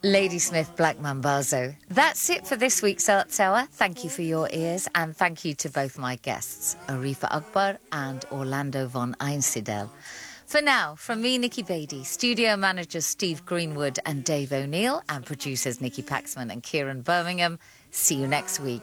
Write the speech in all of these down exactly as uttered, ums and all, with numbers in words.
Ladysmith Black Mambazo. That's it for this week's Arts Hour. Thank you for your ears, and thank you to both my guests, Arifa Akbar and Orlando von Einsiedel. For now, from me, Nikki Beattie, studio managers Steve Greenwood and Dave O'Neill, and producers Nikki Paxman and Kieran Birmingham, see you next week.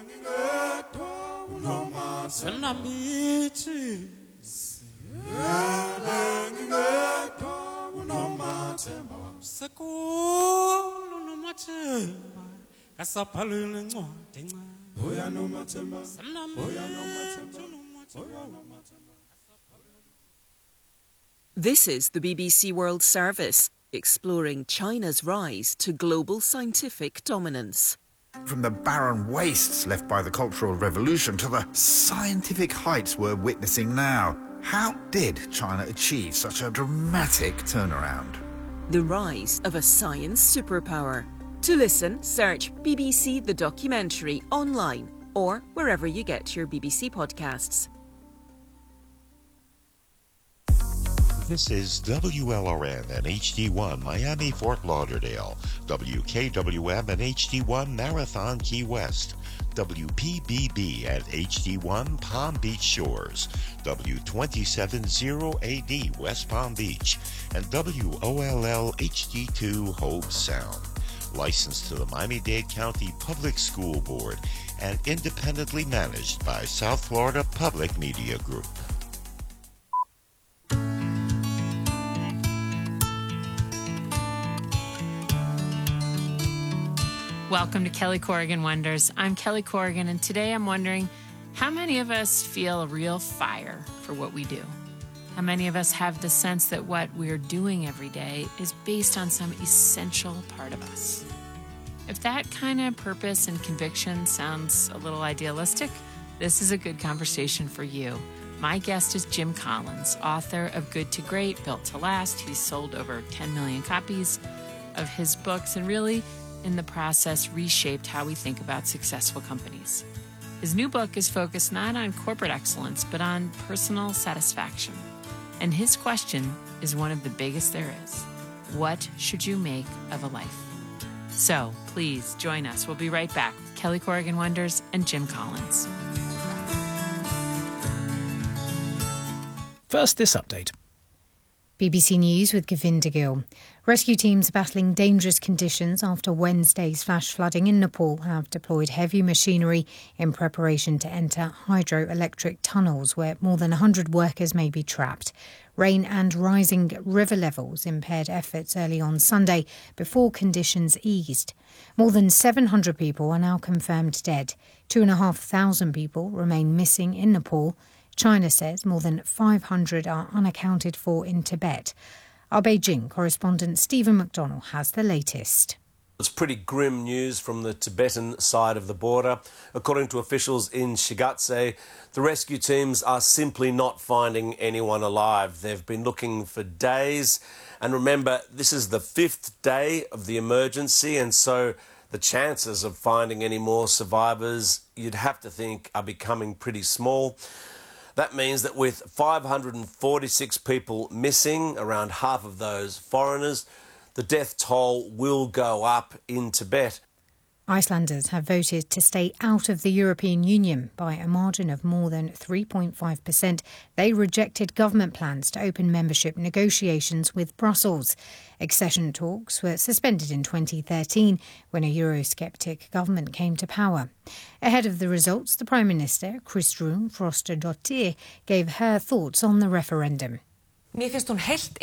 This is the B B C World Service, exploring China's rise to global scientific dominance. From the barren wastes left by the Cultural Revolution to the scientific heights we're witnessing now, how did China achieve such a dramatic turnaround? The rise of a science superpower. To listen, search B B C The Documentary online or wherever you get your B B C podcasts. This is W L R N and H D one Miami, Fort Lauderdale, W K W M and H D one Marathon, Key West, W P B B at H D one Palm Beach Shores, W two seven zero A D West Palm Beach, and W O L L H D two Hobe Sound. Licensed to the Miami-Dade County Public School Board and independently managed by South Florida Public Media Group. Welcome to Kelly Corrigan Wonders. I'm Kelly Corrigan, and today I'm wondering, how many of us feel a real fire for what we do? How many of us have the sense that what we're doing every day is based on some essential part of us? If that kind of purpose and conviction sounds a little idealistic, this is a good conversation for you. My guest is Jim Collins, author of Good to Great, Built to Last. He's sold over ten million copies of his books and really, in the process, reshaped how we think about successful companies. His new book is focused not on corporate excellence, but on personal satisfaction. And his question is one of the biggest there is. What should you make of a life? So please join us. We'll be right back with Kelly Corrigan Wonders and Jim Collins. First, this update. B B C News with Govinda Gill. Rescue teams battling dangerous conditions after Wednesday's flash flooding in Nepal have deployed heavy machinery in preparation to enter hydroelectric tunnels where more than one hundred workers may be trapped. Rain and rising river levels impaired efforts early on Sunday before conditions eased. More than seven hundred people are now confirmed dead. Two and a half thousand people remain missing in Nepal. China says more than five hundred are unaccounted for in Tibet. Our Beijing correspondent Stephen McDonnell has the latest. It's pretty grim news from the Tibetan side of the border. According to officials in Shigatse, the rescue teams are simply not finding anyone alive. They've been looking for days. And remember, this is the fifth day of the emergency, and so the chances of finding any more survivors, you'd have to think, are becoming pretty small. That means that with five hundred forty-six people missing, around half of those foreigners, the death toll will go up in Tibet. Icelanders have voted to stay out of the European Union by a margin of more than three point five percent. They rejected government plans to open membership negotiations with Brussels. Accession talks were suspended in twenty thirteen when a Eurosceptic government came to power. Ahead of the results, the Prime Minister, Kristrún Frostadóttir, gave her thoughts on the referendum. Overall,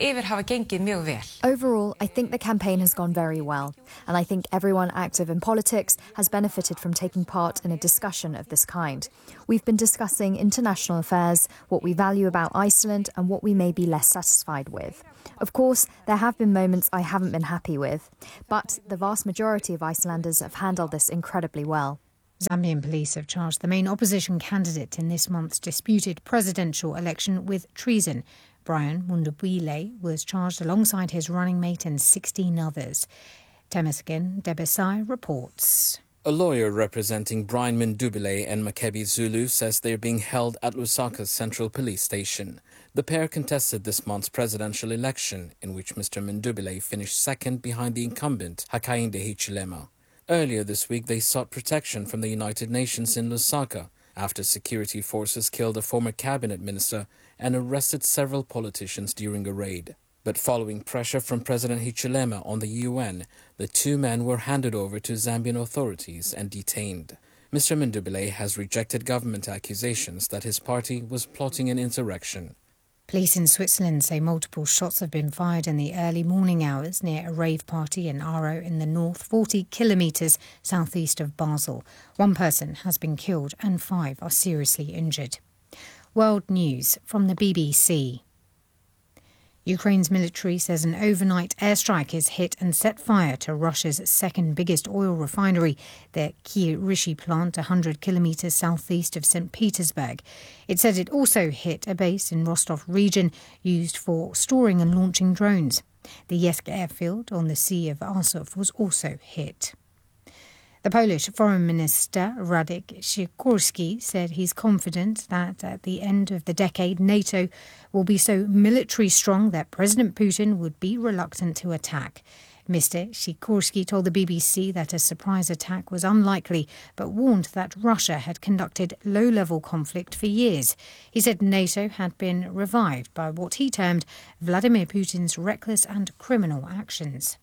I think the campaign has gone very well, and I think everyone active in politics has benefited from taking part in a discussion of this kind. We've been discussing international affairs, what we value about Iceland, and what we may be less satisfied with. Of course, there have been moments I haven't been happy with, but the vast majority of Icelanders have handled this incredibly well. Zambian police have charged the main opposition candidate in this month's disputed presidential election with treason. Brian Mundubile was charged alongside his running mate and sixteen others. Temesgen Debesai reports. A lawyer representing Brian Mundubile and Makebi Zulu says they're being held at Lusaka's Central Police Station. The pair contested this month's presidential election, in which Mister Mundubile finished second behind the incumbent Hakainde Hichilema. Earlier this week, they sought protection from the United Nations in Lusaka after security forces killed a former cabinet minister and arrested several politicians during a raid. But following pressure from President Hichilema on the U N, the two men were handed over to Zambian authorities and detained. Mister Mundubile has rejected government accusations that his party was plotting an insurrection. Police in Switzerland say multiple shots have been fired in the early morning hours near a rave party in Aarau in the north, forty kilometres southeast of Basel. One person has been killed and five are seriously injured. World News from the B B C. Ukraine's military says an overnight airstrike has hit and set fire to Russia's second biggest oil refinery, the Kyryshchi plant, one hundred kilometres southeast of Saint Petersburg. It said it also hit a base in Rostov region used for storing and launching drones. The Yesk airfield on the Sea of Azov was also hit. The Polish Foreign Minister Radek Sikorski said he's confident that at the end of the decade NATO will be so military strong that President Putin would be reluctant to attack. Mister Sikorski told the B B C that a surprise attack was unlikely, but warned that Russia had conducted low-level conflict for years. He said NATO had been revived by what he termed Vladimir Putin's reckless and criminal actions.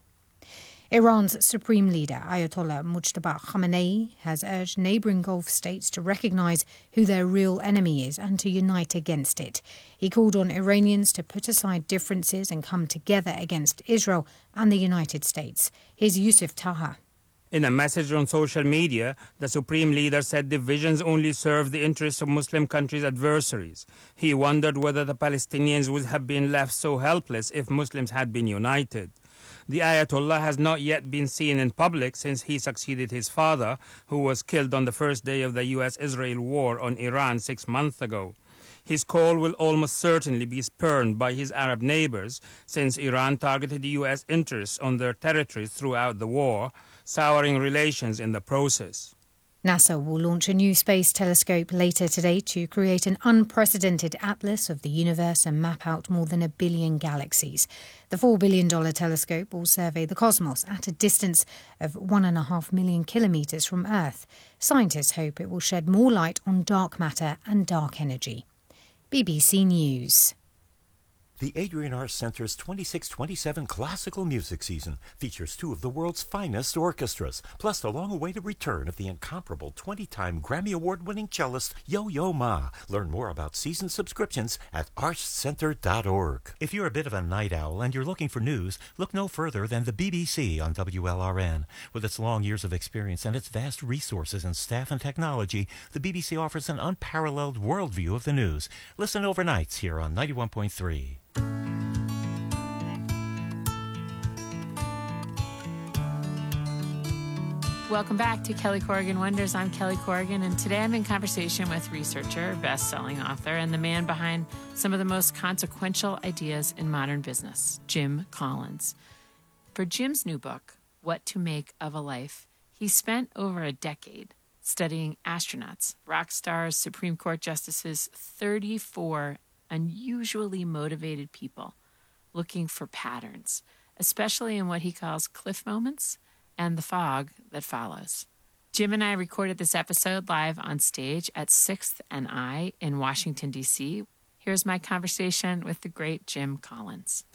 Iran's supreme leader, Ayatollah Mujtaba Khamenei, has urged neighbouring Gulf states to recognise who their real enemy is and to unite against it. He called on Iranians to put aside differences and come together against Israel and the United States. Here's Yusuf Taha. In a message on social media, the supreme leader said divisions only serve the interests of Muslim countries' adversaries. He wondered whether the Palestinians would have been left so helpless if Muslims had been united. The Ayatollah has not yet been seen in public since he succeeded his father, who was killed on the first day of the U S Israel war on Iran six months ago. His call will almost certainly be spurned by his Arab neighbors, since Iran targeted U S interests on their territories throughout the war, souring relations in the process. NASA will launch a new space telescope later today to create an unprecedented atlas of the universe and map out more than a billion galaxies. The four billion dollars telescope will survey the cosmos at a distance of one and a half million kilometres from Earth. Scientists hope it will shed more light on dark matter and dark energy. B B C News. The Adrian R. Center's twenty-six twenty-seven classical music season features two of the world's finest orchestras, plus the long-awaited return of the incomparable twenty-time Grammy Award-winning cellist Yo-Yo Ma. Learn more about season subscriptions at arts center dot org. If you're a bit of a night owl and you're looking for news, look no further than the B B C on W L R N. With its long years of experience and its vast resources in staff and technology, the B B C offers an unparalleled worldview of the news. Listen overnights here on ninety-one point three. Welcome back to Kelly Corrigan Wonders. I'm Kelly Corrigan, and today I'm in conversation with researcher, best-selling author, and the man behind some of the most consequential ideas in modern business, Jim Collins. For Jim's new book, What to Make of a Life, he spent over a decade studying astronauts, rock stars, Supreme Court justices, thirty-four unusually motivated people looking for patterns, especially in what he calls cliff moments and the fog that follows. Jim and I recorded this episode live on stage at sixth and I in Washington, D C. Here's my conversation with the great Jim Collins.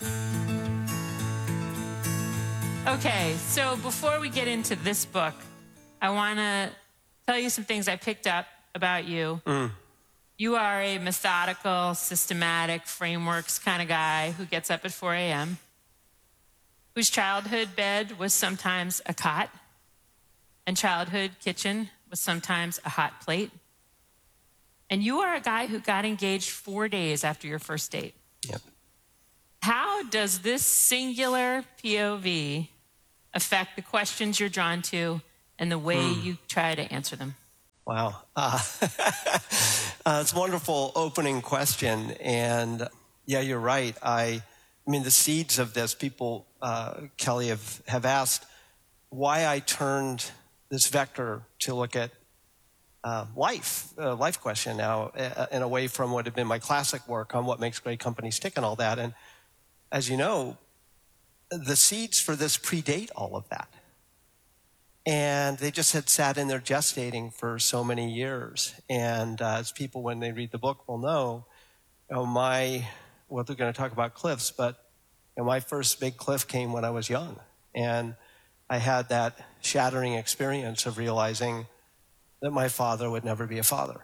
Okay, so before we get into this book, I want to tell you some things I picked up about you. Mm. You are a methodical, systematic, frameworks kind of guy who gets up at four a.m., whose childhood bed was sometimes a cot, and childhood kitchen was sometimes a hot plate. And you are a guy who got engaged four days after your first date. Yep. How does this singular P O V affect the questions you're drawn to and the way mm. you try to answer them? Wow. Uh, uh, it's a wonderful opening question. And yeah, you're right. I, I mean, the seeds of this, people, uh, Kelly, have, have asked why I turned this vector to look at uh, life, uh, life question now, uh, and away from what had been my classic work on what makes great companies tick and all that. And as you know, the seeds for this predate all of that. And they just had sat in there gestating for so many years. And uh, as people, when they read the book, will know, you know, my, well, they're going to talk about cliffs, but you know, my first big cliff came when I was young. And I had that shattering experience of realizing that my father would never be a father.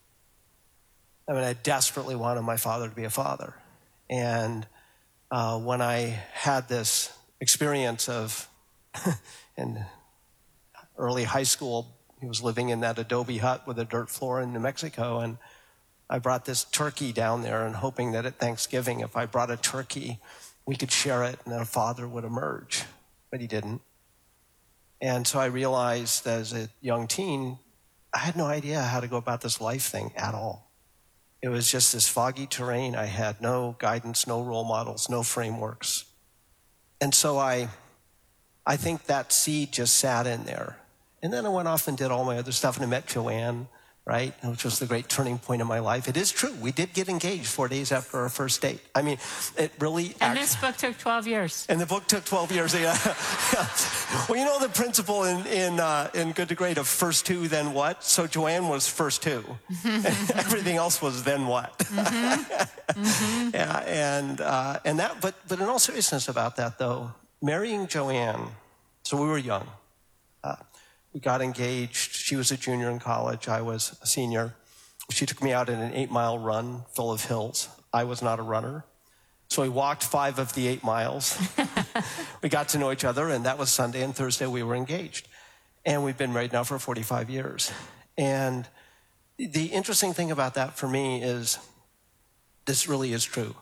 I mean, I desperately wanted my father to be a father. And uh, when I had this experience of, in early high school, he was living in that adobe hut with a dirt floor in New Mexico, and I brought this turkey down there and hoping that at Thanksgiving, if I brought a turkey, we could share it and that a father would emerge. But he didn't. And so I realized as a young teen, I had no idea how to go about this life thing at all. It was just this foggy terrain. I had no guidance, no role models, no frameworks. And so I, I think that seed just sat in there. And then I went off and did all my other stuff, and I met Joanne, right, which was the great turning point in my life. It is true. We did get engaged four days after our first date. I mean, it really... And act- this book took twelve years. And the book took twelve years. Yeah. Yeah. Well, you know the principle in in, uh, in Good to Great of first two, then what? So Joanne was first two. And everything else was then what? Mm-hmm. Mm-hmm. Yeah, and, uh, and that, but, but in all seriousness about that, though, marrying Joanne, so we were young. Uh, We got engaged. She was a junior in college. I was a senior. She took me out in an eight-mile run full of hills. I was not a runner. So we walked five of the eight miles. We got to know each other, and that was Sunday, and Thursday we were engaged. And we've been married now for forty-five years. And the interesting thing about that for me is this really is true.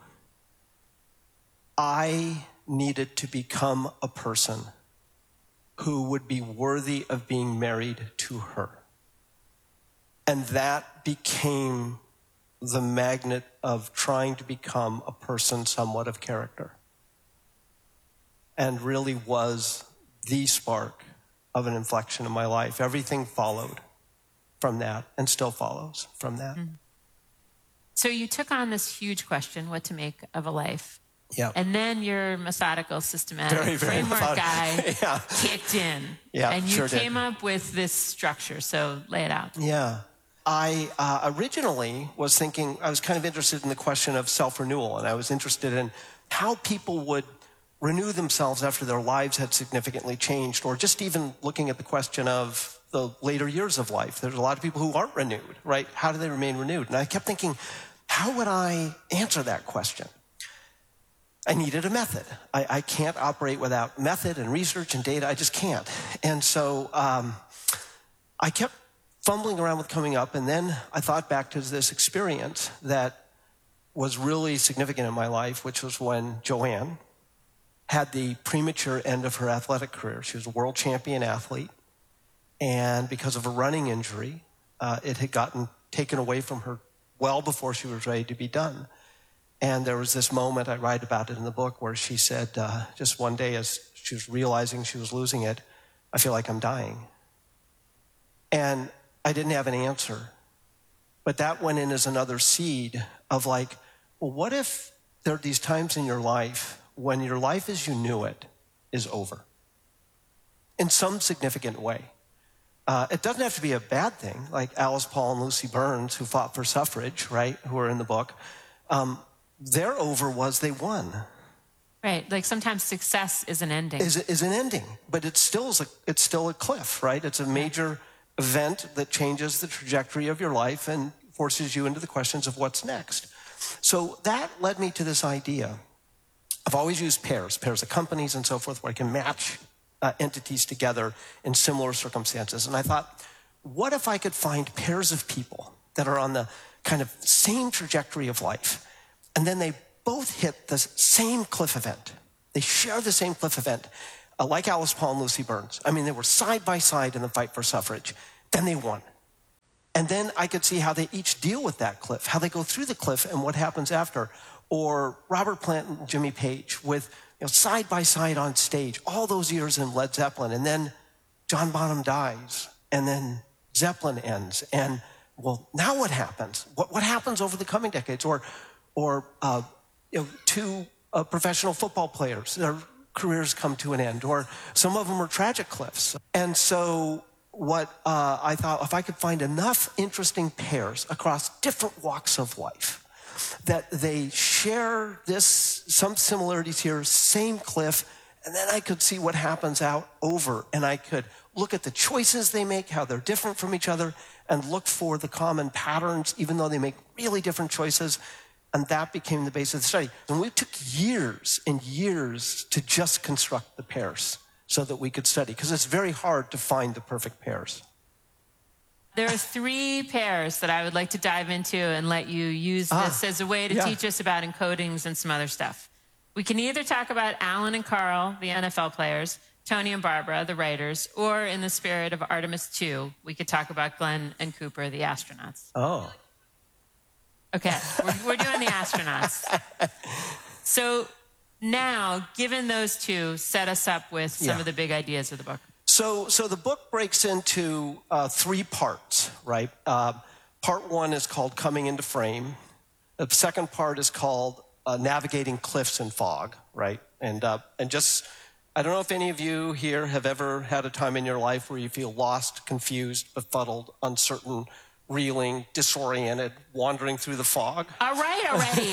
I needed to become a person who would be worthy of being married to her. And that became the magnet of trying to become a person somewhat of character. And really was the spark of an inflection in my life. Everything followed from that and still follows from that. Mm-hmm. So you took on this huge question, what to make of a life. Yeah. And then your methodical, systematic very, very framework methodical. guy Yeah. kicked in. Yeah, and you sure came did. up with this structure. So lay it out. Yeah. I uh, originally was thinking, I was kind of interested in the question of self-renewal, and I was interested in how people would renew themselves after their lives had significantly changed, or just even looking at the question of the later years of life. There's a lot of people who aren't renewed, right? How do they remain renewed? And I kept thinking, how would I answer that question? I needed a method. I, I can't operate without method and research and data. I just can't. And so um, I kept fumbling around with coming up, and then I thought back to this experience that was really significant in my life, which was when Joanne had the premature end of her athletic career. She was a world champion athlete, and because of a running injury, uh, it had gotten taken away from her well before she was ready to be done. And there was this moment, I write about it in the book, where she said, uh, just one day as she was realizing she was losing it, I feel like I'm dying. And I didn't have an answer. But that went in as another seed of like, well, what if there are these times in your life when your life as you knew it is over? In some significant way. Uh, it doesn't have to be a bad thing, like Alice Paul and Lucy Burns, who fought for suffrage, right, who are in the book. Um, Their over was they won. Right, like sometimes success is an ending. Is, is an ending, but it still is a, it's still a cliff, right? It's a major event that changes the trajectory of your life and forces you into the questions of what's next. So that led me to this idea. I've always used pairs, pairs of companies and so forth, where I can match uh, entities together in similar circumstances. And I thought, what if I could find pairs of people that are on the kind of same trajectory of life, and then they both hit the same cliff event. They share the same cliff event, uh, like Alice Paul and Lucy Burns. I mean, they were side by side in the fight for suffrage. Then they won. And then I could see how they each deal with that cliff, how they go through the cliff and what happens after. Or Robert Plant and Jimmy Page with, you know, side by side on stage, all those years in Led Zeppelin, and then John Bonham dies, and then Zeppelin ends. And, well, now what happens? What, what happens over the coming decades? Or, or uh, you know, two uh, professional football players, their careers come to an end. Or some of them are tragic cliffs. And so what uh, I thought, if I could find enough interesting pairs across different walks of life, that they share this, some similarities here, same cliff, and then I could see what happens out over, and I could look at the choices they make, how they're different from each other, and look for the common patterns, even though they make really different choices, and that became the basis of the study. And we took years and years to just construct the pairs so that we could study, because it's very hard to find the perfect pairs. There are three pairs that I would like to dive into and let you use this ah, as a way to yeah. teach us about encodings and some other stuff. We can either talk about Alan and Carl, the N F L players, Tony and Barbara, the writers, or in the spirit of Artemis two, we could talk about Glenn and Cooper, the astronauts. Oh. Okay, we're, we're doing the astronauts. So now, given those two, set us up with some yeah. of the big ideas of the book. So, so the book breaks into uh, three parts, right? Uh, part one is called Coming into Frame. The second part is called uh, Navigating Cliffs and Fog, right? And uh, and just, I don't know if any of you here have ever had a time in your life where you feel lost, confused, befuddled, uncertain, reeling, disoriented, wandering through the fog. All right, already.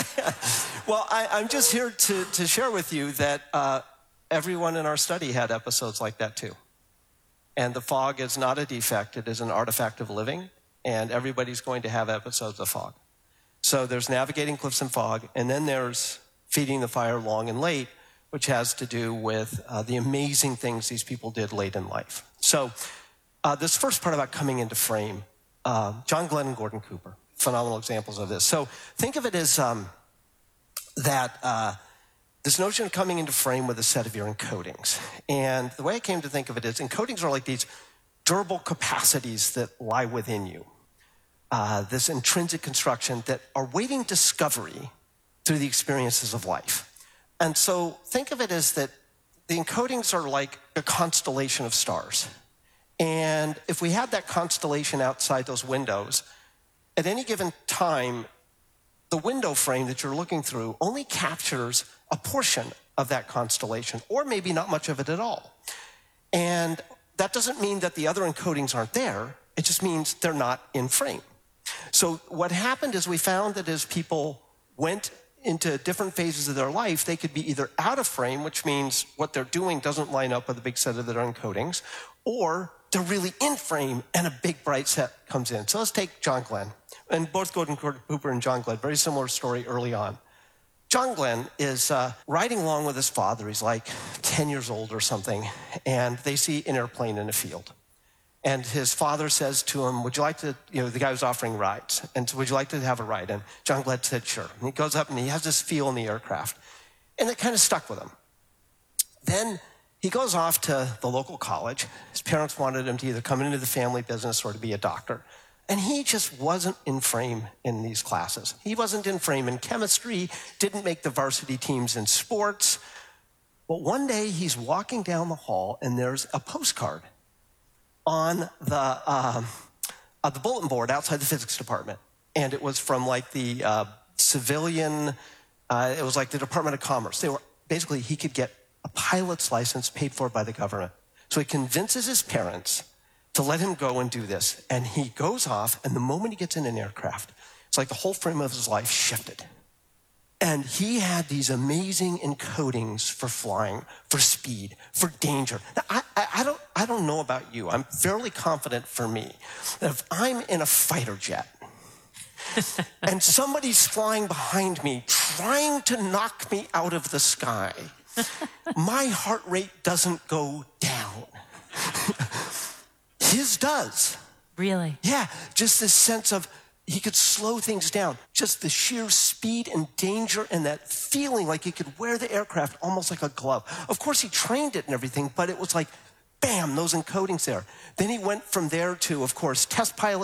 Well, I, I'm just here to, to share with you that uh, everyone in our study had episodes like that too. And the fog is not a defect, it is an artifact of living, and everybody's going to have episodes of fog. So there's Navigating Cliffs and Fog, and then there's Feeding the Fire Long and Late, which has to do with uh, the amazing things these people did late in life. So uh, this first part about coming into frame, uh, John Glenn and Gordon Cooper, phenomenal examples of this. So think of it as um, that uh, this notion of coming into frame with a set of your encodings. And the way I came to think of it is encodings are like these durable capacities that lie within you. Uh, this intrinsic construction that are waiting discovery through the experiences of life. And so think of it as that the encodings are like a constellation of stars. And if we had that constellation outside those windows, at any given time, the window frame that you're looking through only captures a portion of that constellation, or maybe not much of it at all. And that doesn't mean that the other encodings aren't there. It just means they're not in frame. So what happened is we found that as people went into different phases of their life, they could be either out of frame, which means what they're doing doesn't line up with a big set of their encodings, or they're really in frame and a big bright set comes in. So let's take John Glenn. And both Gordon Cooper and John Glenn, very similar story early on. John Glenn is uh, riding along with his father. He's like ten years old or something, and they see an airplane in a field. And his father says to him, would you like to, you know, the guy was offering rides, and so would you like to have a ride? And John Glenn said, sure. And he goes up and he has this feel in the aircraft. And it kind of stuck with him. Then he goes off to the local college. His parents wanted him to either come into the family business or to be a doctor. And he just wasn't in frame in these classes. He wasn't in frame in chemistry, didn't make the varsity teams in sports. But one day he's walking down the hall and there's a postcard on the, um, uh, the bulletin board outside the physics department. And it was from like the uh, civilian, uh, it was like the Department of Commerce. They were, basically, he could get a pilot's license paid for by the government. So he convinces his parents to let him go and do this. And he goes off, and the moment he gets in an aircraft, it's like the whole frame of his life shifted. And he had these amazing encodings for flying, for speed, for danger. Now, I, I, I, don't, I don't know about you. I'm fairly confident for me that if I'm in a fighter jet and somebody's flying behind me trying to knock me out of the sky, my heart rate doesn't go down. His does. Really? Yeah, just this sense of he could slow things down. Just the sheer speed and danger and that feeling like he could wear the aircraft almost like a glove. Of course, he trained it and everything, but it was like, bam, those encodings there. Then he went from there to, of course, test pilot.